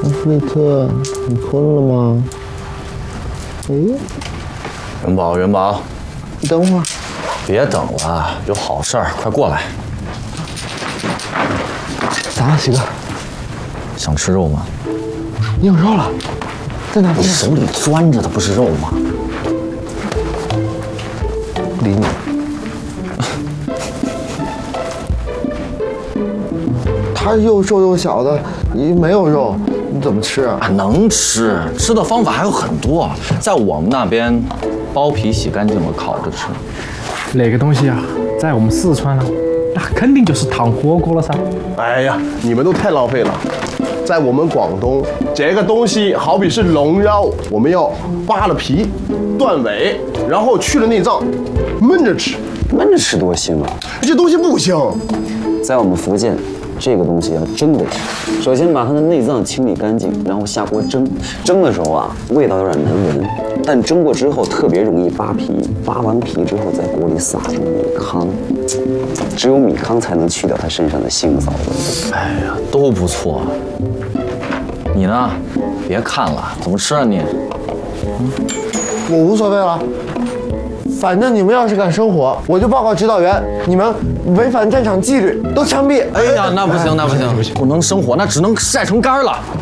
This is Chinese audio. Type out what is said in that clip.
菲特，你困了吗？哎， 元宝， 你等会儿。 别等了，有好事儿，快过来。 咋了，喜哥？ 想吃肉吗？ 你有肉了，在哪？ 你手里攥着的不是肉吗？ 理你。他又瘦又小的，你没有肉，你怎么吃啊？ 能吃，吃的方法还有很多，在我们那边，剥皮洗干净了烤着吃。 那个东西啊，在我们四川啊，那肯定就是烫火锅了噻。 哎呀，你们都太浪费了。在我们广东，这个东西好比是龙肉，我们要扒了皮、断尾，然后去了内脏，焖着吃。 焖着吃多腥啊！ 这东西不香。 在我们福建，这个东西要蒸着吃。首先把它的内脏清理干净，然后下锅蒸。蒸的时候啊，味道有点难闻，但蒸过之后特别容易扒皮。扒完皮之后，在锅里撒上米糠，只有米糠才能去掉它身上的腥臊味。 哎呀，都不错。你呢？别看了，怎么吃啊你？ 我无所谓了，反正你们要是敢生火，我就报告指导员，你们违反战场纪律，都枪毙。 哎呀，那不行，不能生火，那只能晒成干了。